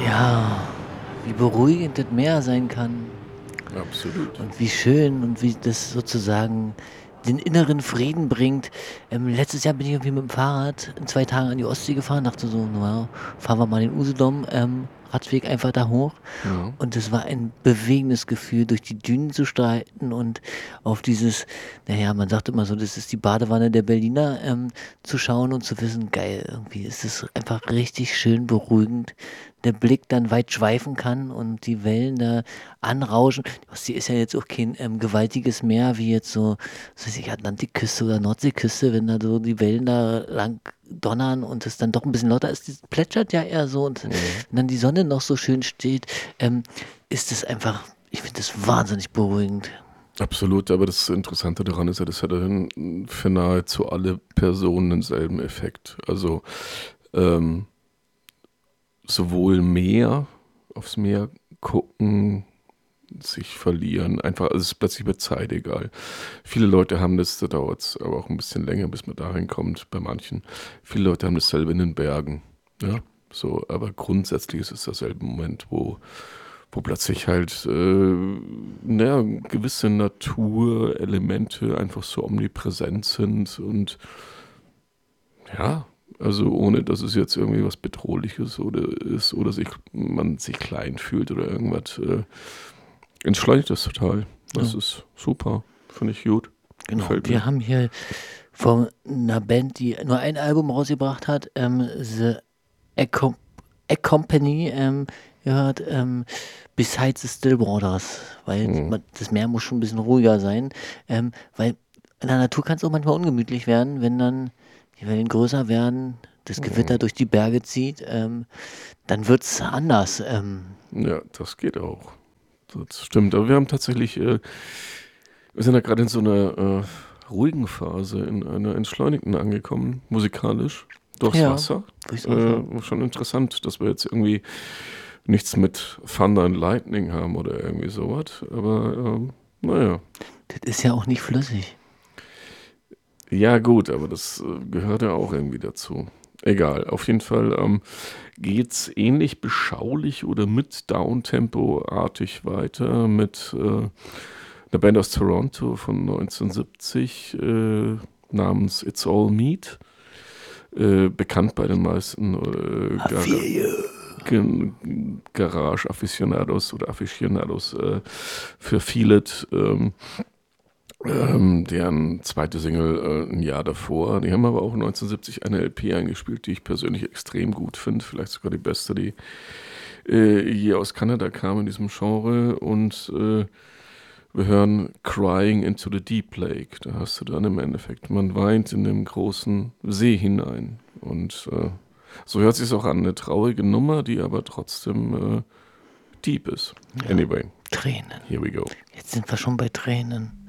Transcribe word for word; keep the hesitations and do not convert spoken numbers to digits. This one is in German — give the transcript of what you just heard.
Ja, wie beruhigend das Meer sein kann Absolut. und wie schön und wie das sozusagen den inneren Frieden bringt. Ähm, letztes Jahr bin ich irgendwie mit dem Fahrrad in zwei Tagen an die Ostsee gefahren, dachte so: „Na ja, fahren wir mal den Usedom, ähm, Radweg einfach da hoch." Mhm. Und es war ein bewegendes Gefühl, durch die Dünen zu streiten und auf dieses, na ja, man sagt immer so, das ist die Badewanne der Berliner, ähm, zu schauen und zu wissen, geil, irgendwie ist es einfach richtig schön beruhigend, der Blick dann weit schweifen kann und die Wellen da anrauschen. Die Ostsee ist ja jetzt auch kein ähm, gewaltiges Meer wie jetzt so, was weiß ich, Atlantikküste oder Nordseeküste, wenn da so die Wellen da lang donnern und es dann doch ein bisschen lauter ist, das plätschert ja eher so und Mhm. wenn dann die Sonne noch so schön steht, ähm, ist es einfach, ich finde das wahnsinnig beruhigend. Absolut, aber das Interessante daran ist ja, das hat dann für nahezu alle Personen denselben Effekt. Also ähm, sowohl Meer, aufs Meer gucken, sich verlieren, einfach, also es ist plötzlich mit Zeit egal. Viele Leute haben das, da dauert es aber auch ein bisschen länger, bis man dahin kommt, bei manchen. Viele Leute haben dasselbe in den Bergen, ja, so, aber grundsätzlich ist es derselbe Moment, wo, wo plötzlich halt, äh, naja, gewisse Naturelemente einfach so omnipräsent sind und ja, also ohne, dass es jetzt irgendwie was Bedrohliches oder ist oder sich, man sich klein fühlt oder irgendwas, äh, entschleunigt das total. Das Ja, ist super. Finde ich gut. genau. Gefällt mir. Wir haben hier von einer Band, die nur ein Album rausgebracht hat, ähm, The Accom Accompany, ähm, gehört, ähm, Besides the Still Waters, weil Mhm. man, das Meer muss schon ein bisschen ruhiger sein, ähm, weil in der Natur kann es auch manchmal ungemütlich werden, wenn dann die Wellen größer werden, das Gewitter Mhm. durch die Berge zieht, ähm, dann wird es anders. Ähm, Ja, das geht auch. Das stimmt. Aber wir haben tatsächlich, äh, wir sind ja gerade in so einer äh, ruhigen Phase, in einer entschleunigten angekommen, musikalisch, durchs ja, Wasser. würde ich auch sagen. Äh, schon interessant, dass wir jetzt irgendwie nichts mit Thunder and Lightning haben oder irgendwie sowas. Aber ähm, naja. Das ist ja auch nicht flüssig. Ja, gut, aber das äh, gehört ja auch irgendwie dazu. Egal, auf jeden Fall ähm, geht's ähnlich beschaulich oder mit Downtempo-artig weiter mit äh, einer Band aus Toronto von neunzehnhundertsiebzig äh, namens It's All Meat. Äh, bekannt bei den meisten äh, I Gar feel you. Garage-Aficionados oder Aficionados äh, für Feel-It. Ähm, ähm, deren zweite Single äh, ein Jahr davor. Die haben aber auch neunzehnhundertsiebzig eine L P eingespielt, die ich persönlich extrem gut finde. Vielleicht sogar die beste, die äh, je aus Kanada kam in diesem Genre. Und äh, wir hören Crying into the Deep Lake. Da hast du dann im Endeffekt, man weint in den großen See hinein. Und äh, so hört sich auch an. Eine traurige Nummer, die aber trotzdem äh, deep ist. Ja, Anyway, Tränen. here we go. Jetzt sind wir schon bei Tränen.